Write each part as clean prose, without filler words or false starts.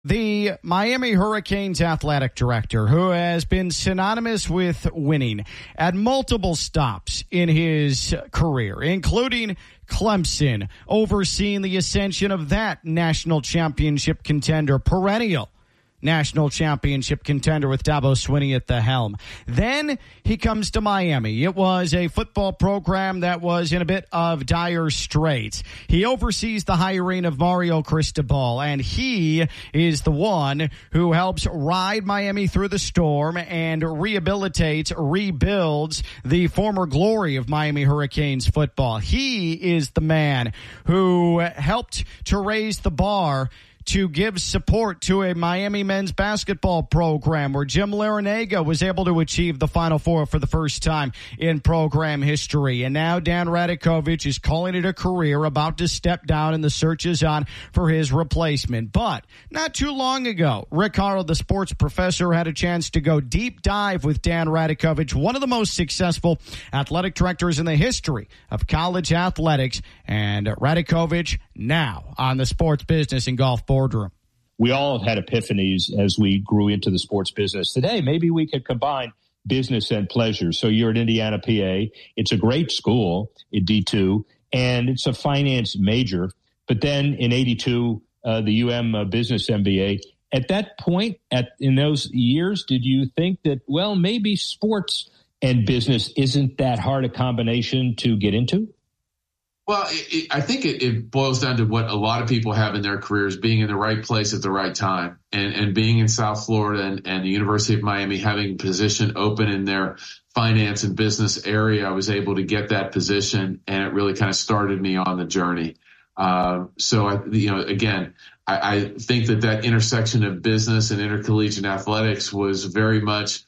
The Miami Hurricanes athletic director, who has been synonymous with winning at multiple stops in his career, including Clemson, overseeing the ascension of that national championship contender, perennial national championship contender with Dabo Swinney at the helm. Then he comes to Miami. It was a football program that was in a bit of dire straits. He oversees the hiring of Mario Cristobal, and he is the one who helps ride Miami through the storm and rehabilitates, rebuilds the former glory of Miami Hurricanes football. He is the man who helped to raise the bar to give support to a Miami men's basketball program where Jim Larinaga was able to achieve the Final Four for the first time in program history. And now Dan Radakovich is calling it a career, about to step down, and the search is on for his replacement. But not too long ago, Rick Horrow, the sports professor, had a chance to go deep dive with Dan Radakovich, one of the most successful athletic directors in the history of college athletics. And Radakovich now on the Sports Business and Golf Boardroom. We all have had epiphanies as we grew into the sports business. Today, maybe we could combine business and pleasure. So you're at Indiana, PA. It's a great school at D2, and it's a finance major. But then in 82, the UM Business MBA. At that point, in those years, did you think that, well, maybe sports and business isn't that hard a combination to get into? Well, I think it boils down to what a lot of people have in their careers, being in the right place at the right time, and being in South Florida and the University of Miami having a position open in their finance and business area. I was able to get that position, and it really kind of started me on the journey. I think that intersection of business and intercollegiate athletics was very much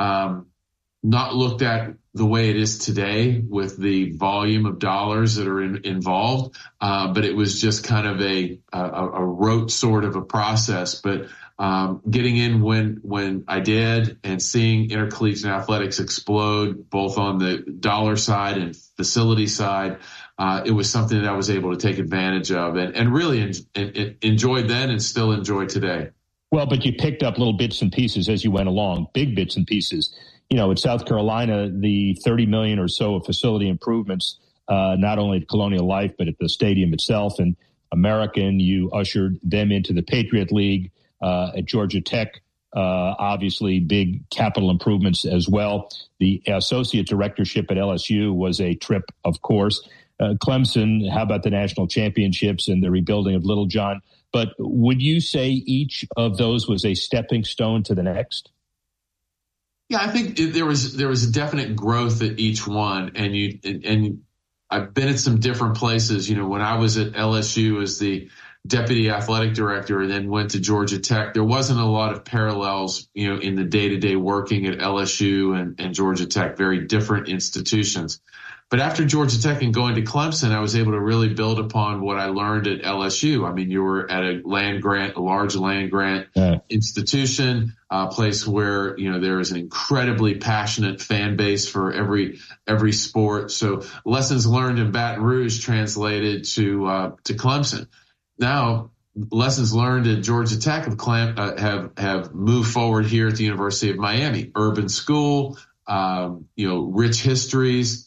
not looked at the way it is today with the volume of dollars that are involved. But it was just kind of a rote sort of a process. But getting in when I did and seeing intercollegiate athletics explode both on the dollar side and facility side, it was something that I was able to take advantage of and really enjoyed then and still enjoy today. Well, but you picked up little bits and pieces as you went along, big bits and pieces. You know, at South Carolina, the $30 million or so of facility improvements, not only at Colonial Life, but at the stadium itself. And American, you ushered them into the Patriot League. At Georgia Tech, obviously big capital improvements as well. The associate directorship at LSU was a trip, of course. Clemson, how about the national championships and the rebuilding of Littlejohn? But would you say each of those was a stepping stone to the next? Yeah, I think there was a definite growth at each one, and I've been at some different places. You know, when I was at LSU as the deputy athletic director and then went to Georgia Tech, there wasn't a lot of parallels, you know, in the day-to-day working at LSU and Georgia Tech, very different institutions. But after Georgia Tech and going to Clemson, I was able to really build upon what I learned at LSU. I mean, you were at a large land grant institution, a place where, you know, there is an incredibly passionate fan base for every sport. So lessons learned in Baton Rouge translated to Clemson. Now, lessons learned at Georgia Tech have moved forward here at the University of Miami. Urban school, rich histories.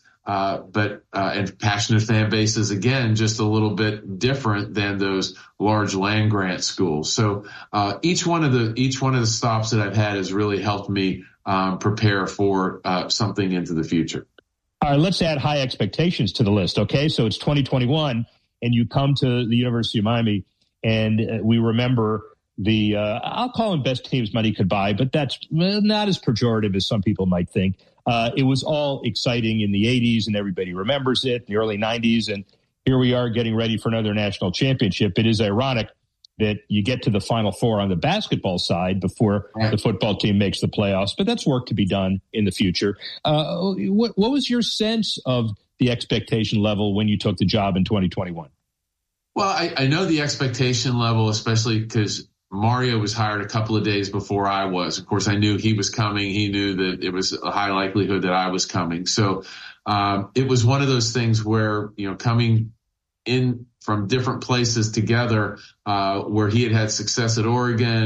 And passionate fan bases, again, just a little bit different than those large land grant schools. So each one of the stops that I've had has really helped me prepare for something into the future. All right, let's add high expectations to the list. Okay, so it's 2021, and you come to the University of Miami, and we remember the I'll call them best teams money could buy, but that's not as pejorative as some people might think. It was all exciting in the 80s, and everybody remembers it, the early 90s, and here we are getting ready for another national championship. It is ironic that you get to the Final Four on the basketball side before the football team makes the playoffs, but that's work to be done in the future. What was your sense of the expectation level when you took the job in 2021? Well, I know the expectation level, especially because Mario was hired a couple of days before I was. Of course, I knew he was coming. He knew that it was a high likelihood that I was coming. So it was one of those things where, you know, coming in from different places together, where he had success at Oregon